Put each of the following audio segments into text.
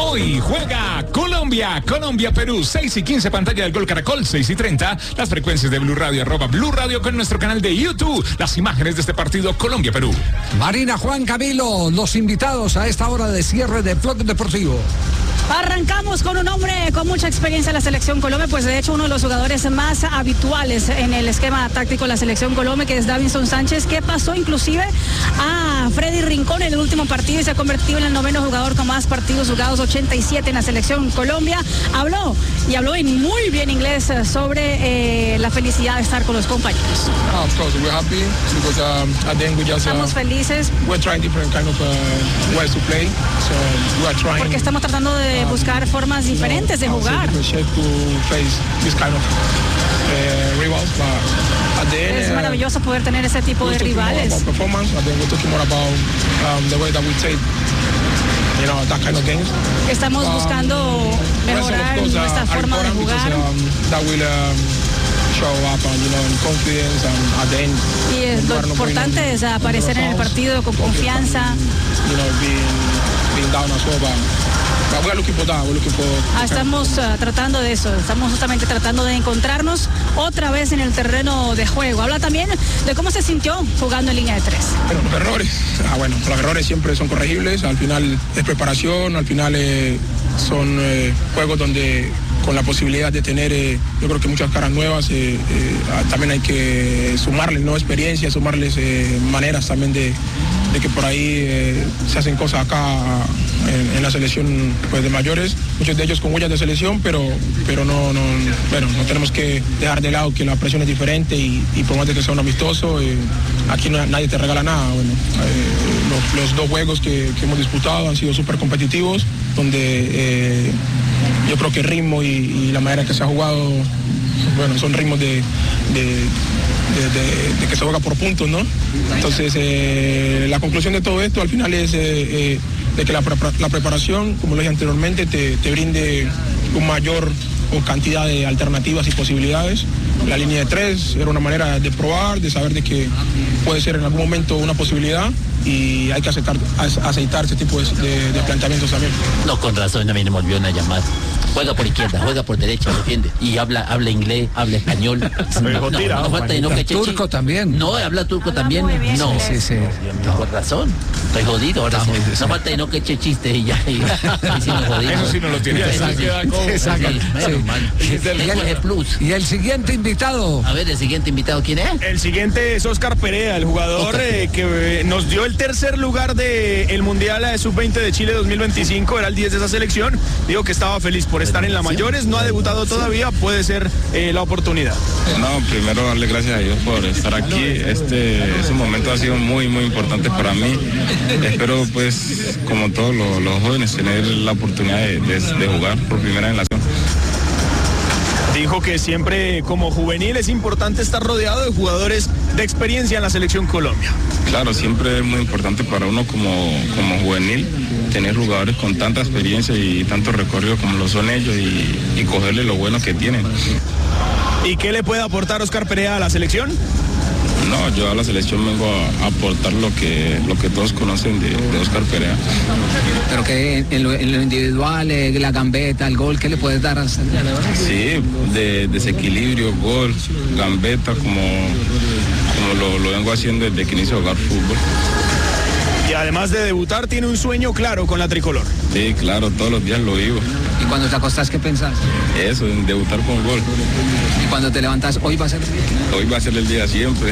Hoy juega Colombia, Perú, 6:15, pantalla del Gol Caracol, 6:30, las frecuencias de Blue Radio, @Blue Radio con nuestro canal de YouTube, las imágenes de este partido Colombia-Perú. Marina, Juan, Camilo, los invitados a esta hora de cierre de Blog Deportivo. Arrancamos con un hombre con mucha experiencia en la Selección Colombia, pues de hecho uno de los jugadores más habituales en el esquema táctico de la Selección Colombia, que es Davinson Sánchez, que pasó inclusive a Freddy Rincón en el último partido y se ha convertido en el 9º jugador con más partidos jugados, 87 en la Selección Colombia. Habló en muy bien inglés sobre la felicidad de estar con los compañeros. Estamos felices porque estamos tratando de buscar formas diferentes de jugar. Es maravilloso poder tener ese tipo de rivales. Estamos buscando mejorar nuestra forma de jugar. Y lo importante es aparecer en el partido con confianza. Estamos tratando de eso, estamos justamente tratando de encontrarnos otra vez en el terreno de juego. Habla también de cómo se sintió jugando en línea de 3. Bueno, los errores, los errores siempre son corregibles, al final es preparación, al final son juegos donde con la posibilidad de tener, yo creo que muchas caras nuevas, también hay que sumarles, ¿no?, experiencia, sumarles maneras también de que por ahí se hacen cosas acá en la selección, pues, de mayores, muchos de ellos con huellas de selección, pero no tenemos que dejar de lado que la presión es diferente y por más de que sea un amistoso, aquí nadie te regala nada. Bueno, los 2 juegos que hemos disputado han sido súper competitivos, donde yo creo que el ritmo y la manera que se ha jugado, bueno, son ritmos de que se juega por puntos, ¿no? Entonces, la conclusión de todo esto al final es de que la preparación, como lo dije anteriormente, te brinde un mayor cantidad de alternativas y posibilidades. La línea de 3 era una manera de probar, de saber de que puede ser en algún momento una posibilidad y hay que aceitar ese tipo de planteamientos también. No, con razón, a mí no me volvió a llamar. Juega por izquierda, juega por derecha, defiende. Y habla inglés, habla español. No falta de no que turco también. No, habla turco también. No, sí. Con razón. Estoy jodido ahora. No falta de no que eche chistes y ya. Eso sí no lo tiene. Exacto. Y el siguiente invitado. A ver, el siguiente invitado, ¿quién es? El siguiente es Oscar Perea, el jugador que nos dio el tercer lugar del Mundial Sub-20 de Chile 2025. Era el 10 de esa selección. Digo que estaba feliz por estar en la mayores, no ha debutado todavía, puede ser la oportunidad. No, primero darle gracias a Dios por estar aquí. Este momento ha sido muy, muy importante para mí. Espero, pues, como todos los jóvenes, tener la oportunidad de jugar por primera vez en la selección. Dijo que siempre como juvenil es importante estar rodeado de jugadores de experiencia en la Selección Colombia. Claro, siempre es muy importante para uno como juvenil tener jugadores con tanta experiencia y tanto recorrido como lo son ellos y cogerle lo bueno que tienen. ¿Y qué le puede aportar Oscar Perea a la selección? No, yo a la selección vengo a aportar lo que todos conocen de Oscar Perea. Pero que en lo individual, la gambeta, el gol, ¿qué le puedes dar? Sí, de desequilibrio, gol, gambeta, como lo vengo haciendo desde que inicio a jugar fútbol. Y además de debutar, tiene un sueño claro con la tricolor. Sí, claro, todos los días lo vivo. ¿Y cuando te acostás, qué pensás? Eso, en debutar con gol. ¿Y cuando te levantas, hoy va a ser? Hoy va a ser el día siempre.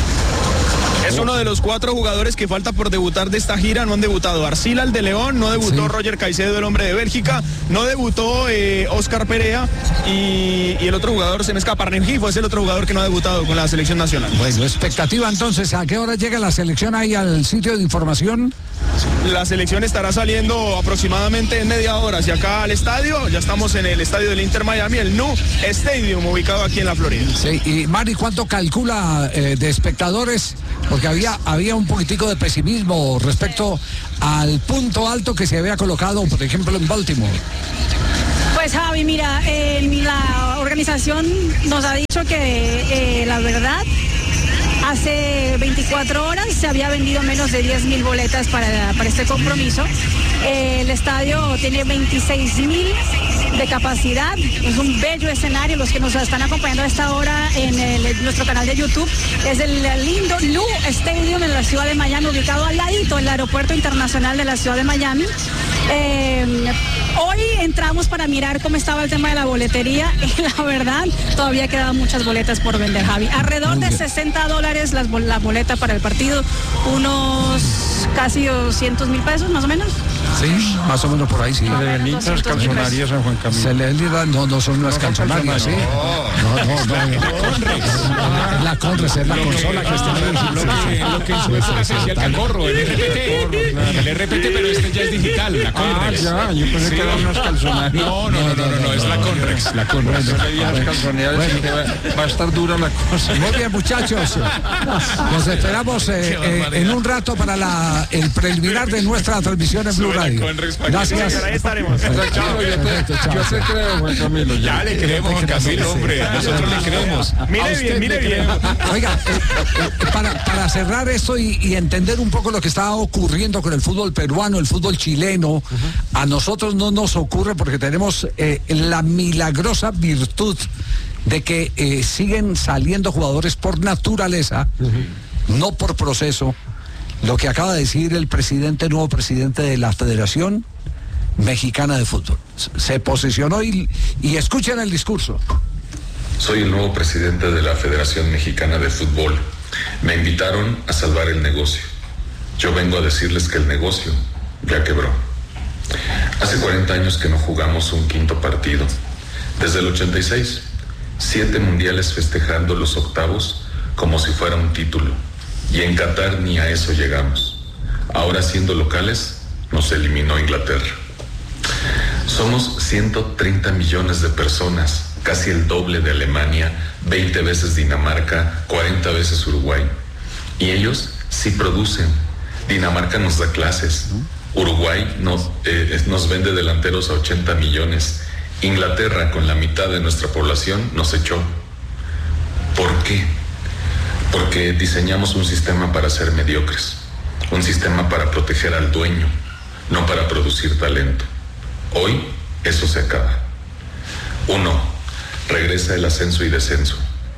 Es uno de los 4 jugadores que falta por debutar de esta gira. No han debutado Arcila, el de León, no debutó Roger Caicedo, el hombre de Bélgica, no debutó Oscar Perea y el otro jugador se me escapa, Rengifo, es el otro jugador que no ha debutado con la selección nacional. Bueno, expectativa entonces, ¿a qué hora llega la selección ahí al sitio de información? La selección estará saliendo aproximadamente en media hora hacia acá al estadio. Ya estamos en el estadio del Inter Miami, el Nu Stadium, ubicado aquí en la Florida. Sí, y Mari, ¿cuánto calcula de espectadores? Porque había un poquitico de pesimismo respecto al punto alto que se había colocado, por ejemplo, en Baltimore. Pues Javi, mira, la organización nos ha dicho que la verdad, hace 24 horas se había vendido menos de 10,000 boletas para este compromiso. El estadio tiene 26.000 de capacidad. Es un bello escenario. Los que nos están acompañando a esta hora en nuestro canal de YouTube, es el lindo Lou Stadium en la ciudad de Miami, ubicado al ladito del aeropuerto internacional de la ciudad de Miami. Hoy entramos para mirar cómo estaba el tema de la boletería y la verdad todavía quedan muchas boletas por vender, Javi. Alrededor de $60 la boleta para el partido, unos casi 200.000 pesos más o menos. Sí, más o menos por ahí, sí. Las calzonarias en Juan Camilo. Se le no son unas calzonarias, sí. No. La Conres es la consola que está en lo que en su época se decía el cacorro, el RPT, pero este ya es digital, la Conrex. Ya, yo pensé que eran unas calzonarias. No, es la Conrex. La Conrex. Yo le dije a las calzonarias que va a estar dura la cosa. Muy bien, muchachos. Nos esperamos en un rato para el preliminar de nuestra transmisión en Blue Radio. Gracias. Ahí estaremos. Yo te creo, Juan Camilo. Ya le creemos, Juan Camilo, hombre. Nosotros le creemos. Mire bien. Oiga, para cerrar esto y entender un poco lo que está ocurriendo con el fútbol peruano, el fútbol chileno, a nosotros no nos ocurre porque tenemos la milagrosa virtud de que siguen saliendo jugadores por naturaleza, no por proceso. Lo que acaba de decir el nuevo presidente de la Federación Mexicana de Fútbol. Se posicionó y escuchen el discurso. Soy el nuevo presidente de la Federación Mexicana de Fútbol. Me invitaron a salvar el negocio. Yo vengo a decirles que el negocio ya quebró. Hace 40 años que no jugamos un quinto partido. Desde el 86, 7 mundiales festejando los octavos como si fuera un título. Y en Qatar ni a eso llegamos. Ahora, siendo locales, nos eliminó Inglaterra. Somos 130 millones de personas, casi el doble de Alemania, 20 veces Dinamarca, 40 veces Uruguay. Y ellos sí producen. Dinamarca nos da clases. Uruguay nos vende delanteros a 80 millones. Inglaterra, con la mitad de nuestra población, nos echó. ¿Por qué? Porque diseñamos un sistema para ser mediocres, un sistema para proteger al dueño, no para producir talento. Hoy eso se acaba. 1. Regresa el ascenso y descenso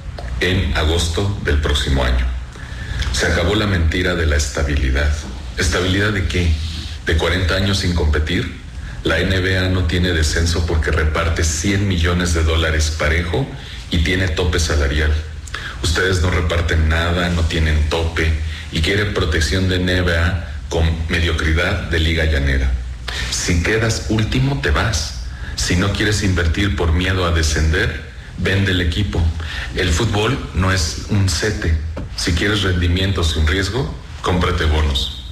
en agosto del próximo año. Se acabó la mentira de la estabilidad. ¿Estabilidad de qué? ¿De 40 años sin competir? La NBA no tiene descenso porque reparte $100 millones parejo y tiene tope salarial. Ustedes no reparten nada, no tienen tope y quieren protección de NBA con mediocridad de liga llanera. Si quedas último, te vas. Si no quieres invertir por miedo a descender, vende el equipo. El fútbol no es un sete. Si quieres rendimiento sin riesgo, cómprate bonos.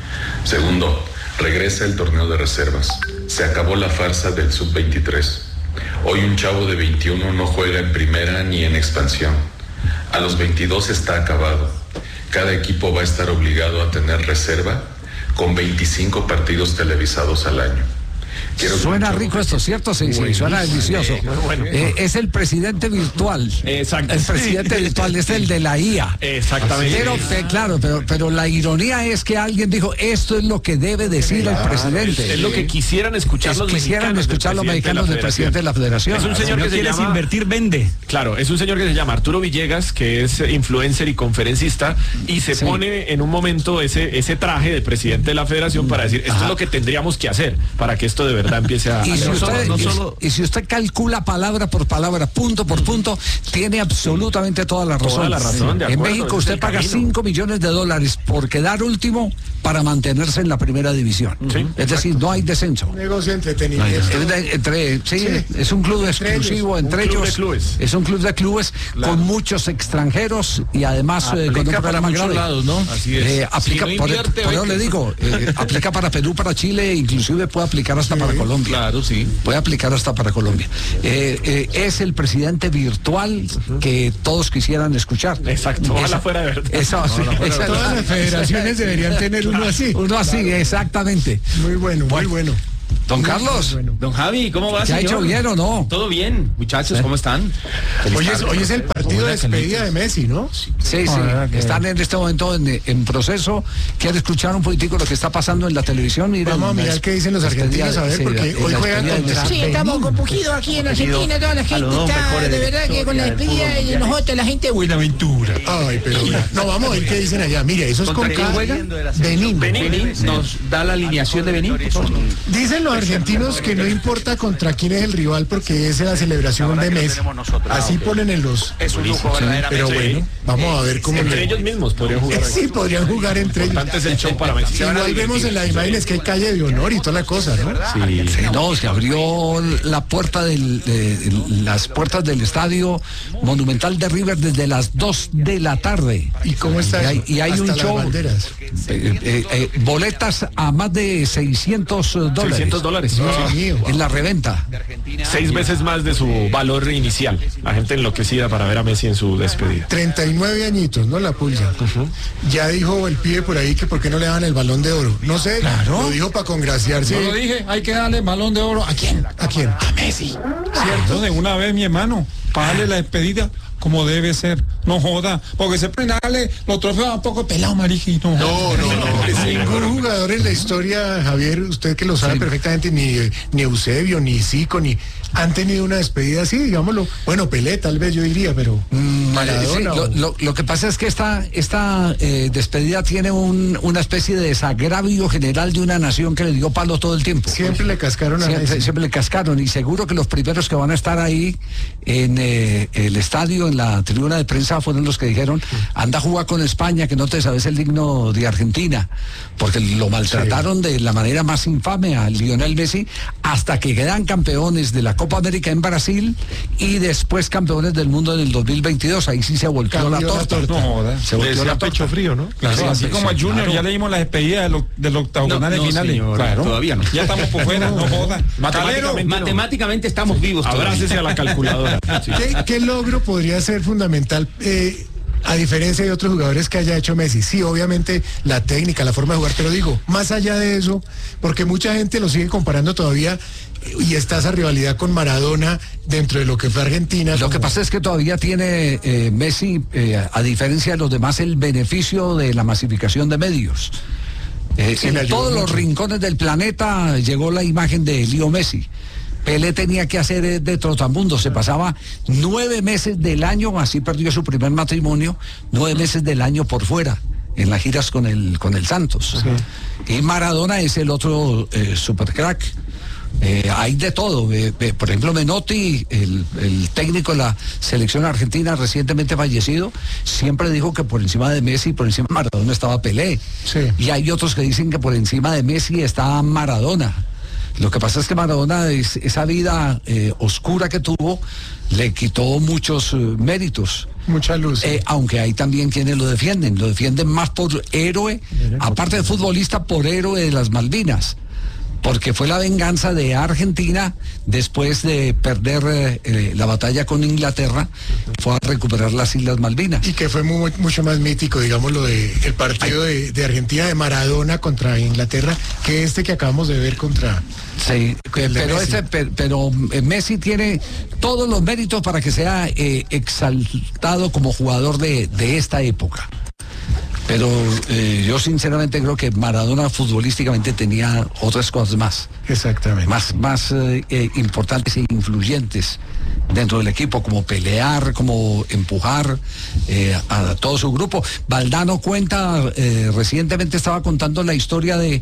2. Regresa el torneo de reservas. Se acabó la farsa del sub-23. Hoy un chavo de 21 no juega en primera ni en expansión. A los 22 está acabado. Cada equipo va a estar obligado a tener reserva con 25 partidos televisados al año. Suena rico esto, ¿cierto? Sí, suena delicioso. Es el presidente virtual. Exacto. El presidente virtual es el de la IA. Exactamente. Pero la ironía es que alguien dijo, esto es lo que debe decir el presidente. Es lo que quisieran escuchar los mexicanos del presidente de la Federación. Es un señor que quieres invertir, vende. Claro, es un señor que se llama Arturo Villegas, que es influencer y conferencista, y se pone en un momento ese traje de presidente de la Federación para decir, esto es lo que tendríamos que hacer para que esto de verdad empiece a... Y si usted calcula palabra por palabra, punto por punto, tiene absolutamente toda la razón. Toda la razón, de acuerdo. En México usted paga $5 millones por quedar último para mantenerse en la primera división. Es decir, no hay descenso. Un negocio entretenido. Es un club exclusivo entre ellos. Es un club de clubes con muchos extranjeros y además con un programa grave. Lados, ¿no? Así es. Aplica, por eso le digo, aplica para Perú, para Chile, inclusive puede aplicar hasta para Colombia. Claro, sí. Puede aplicar hasta para Colombia. Es el presidente virtual que todos quisieran escuchar. Exacto. Ojalá fuera de verdad. Todas las federaciones deberían tener uno así. Uno así, exactamente. Muy bueno, muy bueno. Don Carlos. Bueno. Don Javi, ¿cómo va, señor? ¿Ha hecho bien o no? Todo bien, muchachos, ¿cómo están? Hoy es el partido de despedida de Messi, ¿no? Sí. Están en este momento en proceso. ¿Quiere escuchar un poquitico lo que está pasando en la televisión? Vamos a mirar qué dicen los argentinos, a ver, porque hoy juegan contra... Sí, estamos compugidos aquí en Argentina, toda la gente está de verdad que con la despedida y nosotros, la gente Buenaventura. Ay, pero no, vamos a ver qué dicen allá. Mira, eso es con quién juega. Benín. Nos da la alineación de Benín. Dicen los argentinos que no importa contra quién es el rival porque es la celebración de Messi. Así ponen en los... Es un lujo verdaderamente. Pero bueno, vamos a ver cómo... Entre ellos mismos podrían jugar. Sí, podrían jugar entre ellos. Antes el show para Messi. Igual vemos en las imágenes que hay calle de honor y toda la cosa, ¿no? Sí, no, se abrió la puerta las puertas del estadio Monumental de River desde las 2 de la tarde. ¿Y cómo está eso? Y hay hasta un las show, banderas. boletas a más de $600. $600. En la reventa. 6 veces más de su valor inicial. La gente enloquecida para ver a Messi en su despedida. 39 añitos, ¿no? La pulsa. Ya dijo el pibe por ahí que por qué no le dan el Balón de Oro. No sé, lo dijo para congraciarse. Yo lo dije, hay que darle el Balón de Oro. ¿A quién? ¿A quién? A Messi. ¿Cierto? De una vez, mi hermano, para darle la despedida como debe ser. No joda, porque se pueden darle los trofeos a un poco pelado, mariquito. No. Ningún jugador en la historia, Javier, usted que lo sabe perfectamente, ni Eusebio, ni Zico, ni han tenido una despedida así, digámoslo. Bueno, Pelé, tal vez yo diría, pero Maradona. Sí, lo que pasa es que esta despedida tiene una especie de desagravio general de una nación que le dio palo todo el tiempo. Siempre le cascaron a Messi. Siempre le cascaron, y seguro que los primeros que van a estar ahí en el estadio, en la tribuna de prensa, fueron los que dijeron: anda a jugar con España, que no te sabes el himno de Argentina, porque lo maltrataron de la manera más infame a Lionel Messi, hasta que quedan campeones de la Copa América en Brasil y después campeones del mundo en el 2022. Ahí sí se volteó la torta. No joda. Se volteó la torta. Pecho frío, ¿no? Claro, sí, así como a Junior, ya leímos la despedida de los octagonales finales. Señor, claro. Todavía no. Ya estamos por fuera, no joda. Matemáticamente estamos vivos. Abrácese a la calculadora. Sí. ¿Qué logro podría ser fundamental? A diferencia de otros jugadores que haya hecho Messi, sí, obviamente la técnica, la forma de jugar, pero digo, más allá de eso, porque mucha gente lo sigue comparando todavía, y está esa rivalidad con Maradona dentro de lo que fue Argentina. Lo que pasa es que todavía tiene Messi, a diferencia de los demás, el beneficio de la masificación de medios. En todos los rincones del planeta llegó la imagen de Leo Messi. Pelé tenía que hacer de trotamundo, se pasaba 9 meses del año, así perdió su primer matrimonio, 9 meses del año por fuera, en las giras con el Santos. Y Maradona es el otro super crack. Hay de todo. Por ejemplo, Menotti, el técnico de la selección argentina recientemente fallecido, siempre dijo que por encima de Messi, por encima de Maradona estaba Pelé. Y hay otros que dicen que por encima de Messi está Maradona. Lo que pasa es que Maradona, esa vida oscura que tuvo, le quitó muchos méritos. Mucha luz. Aunque hay también quienes lo defienden más por héroe, aparte de futbolista, por héroe de las Malvinas. Porque fue la venganza de Argentina después de perder la batalla con Inglaterra, fue a recuperar las Islas Malvinas. Y que fue mucho más mítico, digamos, lo de el partido de Argentina de Maradona contra Inglaterra, que que acabamos de ver contra... Sí, pero Messi tiene todos los méritos para que sea exaltado como jugador de esta época. Pero yo sinceramente creo que Maradona futbolísticamente tenía otras cosas más. Exactamente. Más importantes e influyentes dentro del equipo, como pelear, como empujar a todo su grupo. Valdano cuenta, recientemente estaba contando la historia de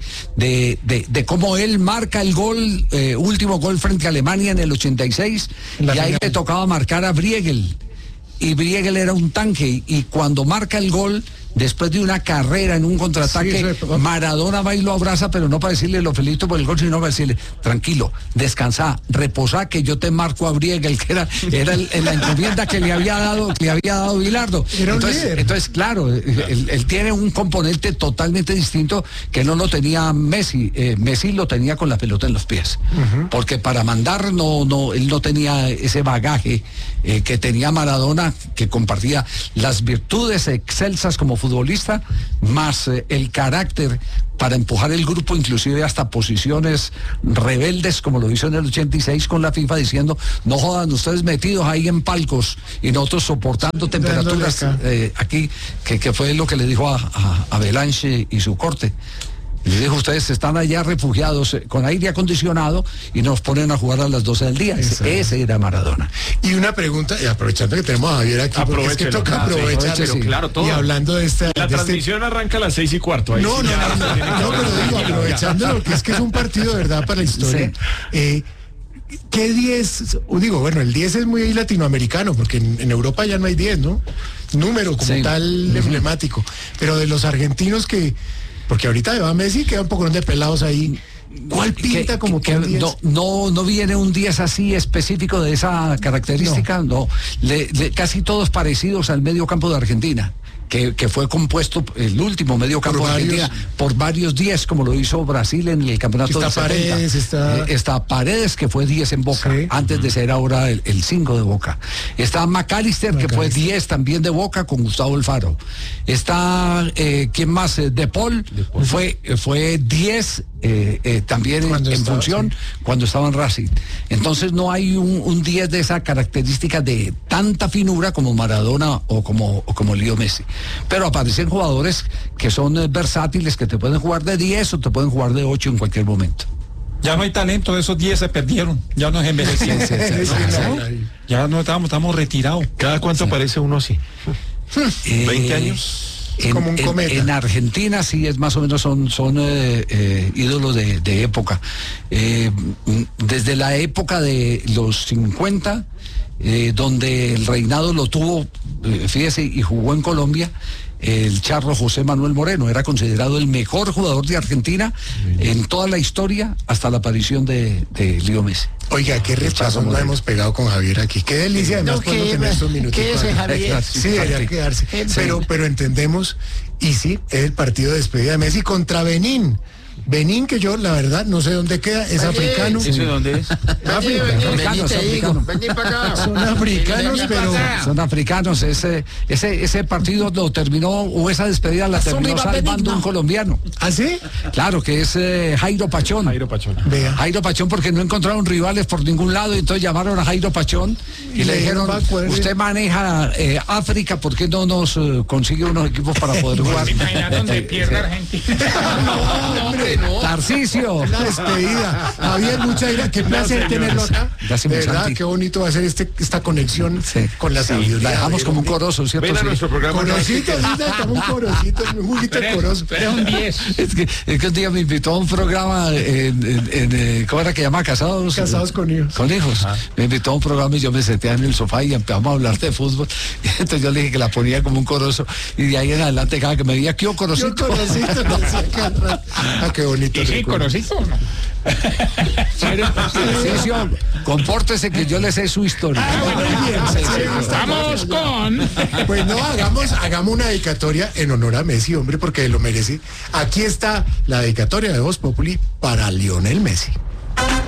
cómo él marca el gol, último gol frente a Alemania en el 86, y ahí le tocaba marcar a Briegel. Y Briegel era un tanque, y cuando marca el gol, después de una carrera en un contraataque, Maradona va y lo abraza, pero no para decirle lo felicito por el gol, sino para decirle: tranquilo, descansa, reposa, que yo te marco a Briegel, que era la encomienda que le había dado Bilardo. Entonces, claro, él tiene un componente totalmente distinto que no lo tenía Messi. Messi lo tenía con la pelota en los pies, porque para mandar él no tenía ese bagaje que tenía Maradona, que compartía las virtudes excelsas como futbolista, más el carácter para empujar el grupo, inclusive hasta posiciones rebeldes, como lo hizo en el 86 con la FIFA, diciendo, no jodan, ustedes metidos ahí en palcos y nosotros soportando temperaturas aquí, que fue lo que le dijo a Belanche y su corte. Le dijo, ustedes están allá refugiados con aire acondicionado y nos ponen a jugar a las 12 del día. Ese era Maradona. Y una pregunta, y aprovechando que tenemos a Javier aquí, porque es que toca aprovecharlo. Sí. Claro, todo. Y hablando de esta... La transmisión arranca a las 6:15. Ahí no, pero digo, aprovechándolo, que es que es un partido de verdad para la historia. Sí. ¿Qué 10? Digo, bueno, el 10 es muy latinoamericano, porque en Europa ya no hay 10, ¿no? Número como tal emblemático. Pero de los argentinos porque ahorita va Messi, queda un poco de pelados ahí. ¿Cuál pinta como que 10? No viene un 10 así específico de esa característica, no. Casi todos parecidos al medio campo de Argentina. Que fue compuesto el último medio campo de Argentina por varios 10, como lo hizo Brasil en el campeonato de 70. Está Paredes, que fue 10 en Boca, antes de ser ahora el 5 de Boca. Está McAllister, que fue 10 también de Boca con Gustavo Alfaro. Está, ¿quién más? De Paul fue 10 también en función cuando estaba en Racing. Entonces no hay un 10 de esa característica de tanta finura como Maradona o como Leo Messi. Pero aparecen jugadores que son versátiles, que te pueden jugar de 10 o te pueden jugar de 8 en cualquier momento. Ya no hay talento, esos 10 se perdieron, ya no es envejecido. Ya no estamos retirados. ¿Cada cuánto aparece uno así? 20 años. Como un cometa. En Argentina sí es más o menos son ídolos de época. Desde la época de los 50, donde el reinado lo tuvo, fíjese, y jugó en Colombia, el charro José Manuel Moreno, era considerado el mejor jugador de Argentina en toda la historia hasta la aparición de Leo Messi. Oiga, qué rechazo nos hemos pegado con Javier aquí. Qué delicia, además, cuando tener estos minutos. Javier. Sí, debería quedarse. Pero entendemos, y sí, es el partido de despedida de Messi contra Benín. Benín, que yo la verdad no sé dónde queda, es africano. ¿Eso de dónde es? Son africanos, pero... Son africanos, ese partido lo terminó, o esa despedida la terminó salvando un colombiano. ¿Ah, sí? Claro, que es Jairo Pachón. Jairo Pachón, porque no encontraron rivales por ningún lado, y entonces llamaron a Jairo Pachón y le dijeron, usted maneja África, ¿por qué no nos consigue unos equipos para poder jugar? donde pierde Argentina. Tarcisio. La despedida. Javier, muchas gracias. Qué placer tenerlo acá. Gracias, de verdad, qué bonito va a ser esta conexión con la sabiduría. La dejamos como un coroso, ¿cierto? Ven a nuestro programa. Corosito, un corosito, un juguito de coroso. Pero es un 10. Es que un día me invitó a un programa ¿cómo era que llama? Casados con hijos. Con hijos. Me invitó a un programa y yo me senté en el sofá y empezamos a hablar de fútbol. Y entonces yo le dije que la ponía como un coroso, y de ahí en adelante cada que me veía, ¿qué corosito? Qué bonito. ¿Y sí, corosito o no? Compórtese que yo le sé su historia. Vamos con... Pues no, hagamos una dedicatoria en honor a Messi, hombre, porque lo merece. Aquí está la dedicatoria de Voz Populi para Lionel Messi.